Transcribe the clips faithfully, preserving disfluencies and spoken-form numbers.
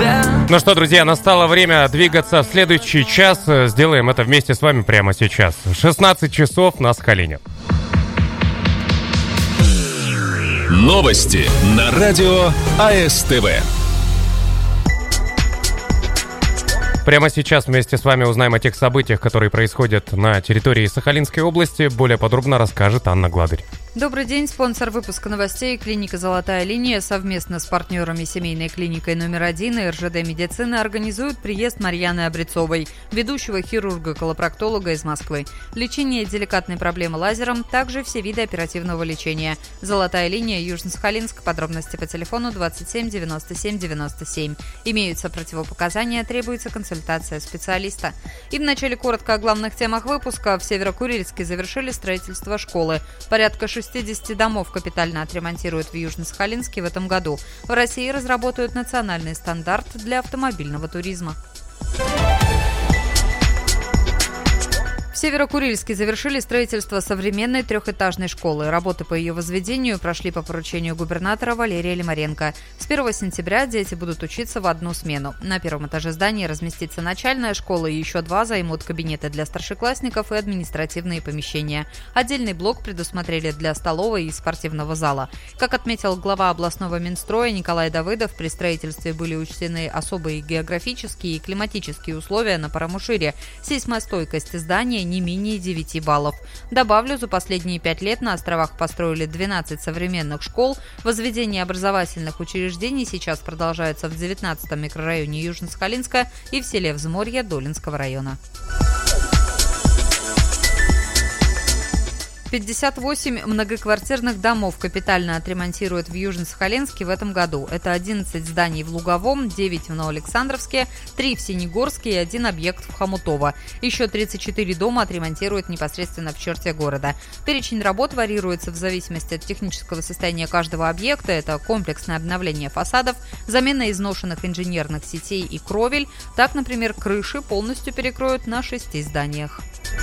тебя. Ну что, друзья, настало время двигаться в следующий час. Сделаем это вместе с вами прямо сейчас. шестнадцать часов на Сахалине. Новости на радио АСТВ. Прямо сейчас вместе с вами узнаем о тех событиях, которые происходят на территории Сахалинской области. Более подробно расскажет Анна Гладырь. Добрый день, спонсор выпуска новостей клиника «Золотая линия» совместно с партнерами семейной клиникой номер один и эр жэ дэ медицины организуют приезд Марьяны Обрецовой, ведущего хирурга-колопроктолога из Москвы. Лечение деликатной проблемы лазером, также все виды оперативного лечения. «Золотая линия», Южно-Сахалинск, подробности по телефону двадцать семь девяносто семь девяносто семь. Имеются противопоказания, требуется консультация специалиста. И в начале коротко о главных темах выпуска. В Северо-Курильске завершили строительство школы. Порядка шестидесяти домов капитально отремонтируют в Южно-Сахалинске в этом году. В России разработают национальный стандарт для автомобильного туризма. В Северо-Курильске завершили строительство современной трехэтажной школы. Работы по ее возведению прошли по поручению губернатора Валерия Лимаренко. С первого сентября дети будут учиться в одну смену. На первом этаже здания разместится начальная школа, и еще два займут кабинеты для старшеклассников и административные помещения. Отдельный блок предусмотрели для столовой и спортивного зала. Как отметил глава областного Минстроя Николай Давыдов, при строительстве были учтены особые географические и климатические условия на Парамушире. Сейсмостойкость здания не менее девяти баллов. Добавлю, за последние пять лет на островах построили двенадцать современных школ. Возведение образовательных учреждений сейчас продолжается в девятнадцатом микрорайоне Южно-Сахалинска и в селе Взморье Долинского района. пятьдесят восемь многоквартирных домов капитально отремонтируют в Южно-Сахалинске в этом году. Это одиннадцать зданий в Луговом, девять в Новоалександровске, три в Синегорске и один объект в Хомутово. Еще тридцать четыре дома отремонтируют непосредственно в черте города. Перечень работ варьируется в зависимости от технического состояния каждого объекта. Это комплексное обновление фасадов, замена изношенных инженерных сетей и кровель. Так, например, крыши полностью перекроют на шести зданиях.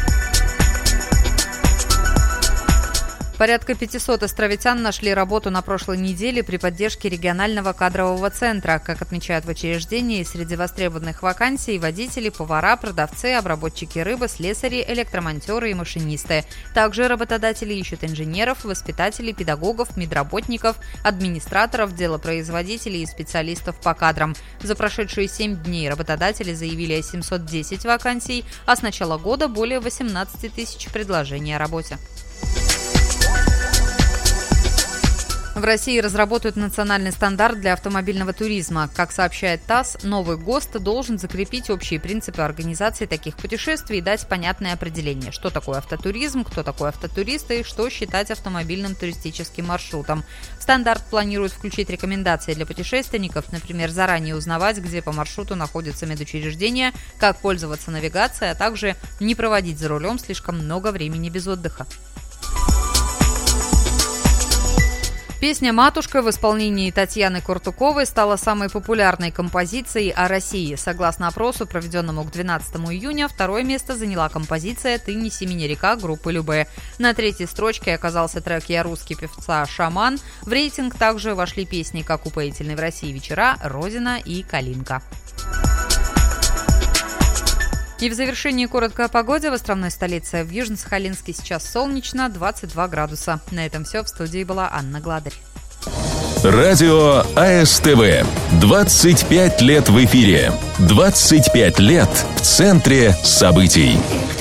Порядка пятисот островитян нашли работу на прошлой неделе при поддержке регионального кадрового центра. Как отмечают в учреждении, среди востребованных вакансий – водители, повара, продавцы, обработчики рыбы, слесари, электромонтеры и машинисты. Также работодатели ищут инженеров, воспитателей, педагогов, медработников, администраторов, делопроизводителей и специалистов по кадрам. За прошедшие семь дней работодатели заявили о семьсот десять вакансий, а с начала года более восемнадцати тысяч предложений о работе. В России разработают национальный стандарт для автомобильного туризма. Как сообщает ТАСС, новый ГОСТ должен закрепить общие принципы организации таких путешествий и дать понятное определение, что такое автотуризм, кто такой автотурист и что считать автомобильным туристическим маршрутом. В стандарт планируют включить рекомендации для путешественников, например, заранее узнавать, где по маршруту находятся медучреждения, как пользоваться навигацией, а также не проводить за рулем слишком много времени без отдыха. Песня «Матушка» в исполнении Татьяны Куртуковой стала самой популярной композицией о России. Согласно опросу, проведенному к двенадцатому июня, второе место заняла композиция «Ты неси меня, река» группы Любэ. На третьей строчке оказался трек «Я русский» певца «Шаман». В рейтинг также вошли песни «Как упоительны в России вечера», «Родина» и «Калинка». И в завершении коротко о погоде в островной столице. В Южно-Сахалинске сейчас солнечно, двадцать два градуса. На этом все. В студии была Анна Гладырь. Радио АСТВ. двадцать пять лет в эфире. двадцать пять лет в центре событий.